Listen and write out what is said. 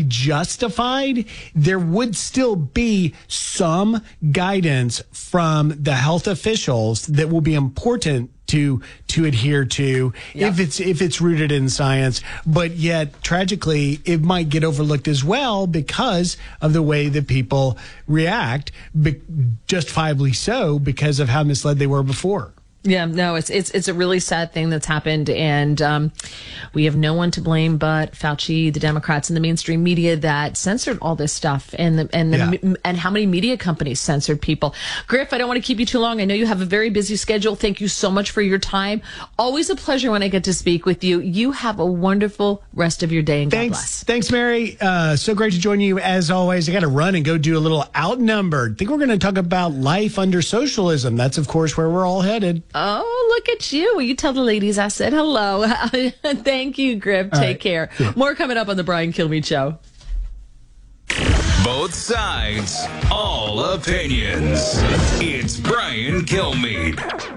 justified, there would still be some guidance from the health officials that will be important to adhere to if it's rooted in science. But yet, tragically, it might get overlooked as well because of the way that people react, justifiably so, because of how misled they were before. Yeah, no, it's a really sad thing that's happened, and we have no one to blame but Fauci, the Democrats, and the mainstream media that censored all this stuff, and how many media companies censored people. Griff, I don't want to keep you too long. I know you have a very busy schedule. Thank you so much for your time. Always a pleasure when I get to speak with you. You have a wonderful rest of your day, and God bless. Thanks, Mary. So great to join you as always. I got to run and go do a little Outnumbered. I think we're going to talk about life under socialism. That's, of course, where we're all headed. Oh, look at you. Will you tell the ladies I said hello? Thank you, Griff. Take care. Yeah. More coming up on the Brian Kilmeade Show. Both sides, all opinions. It's Brian Kilmeade.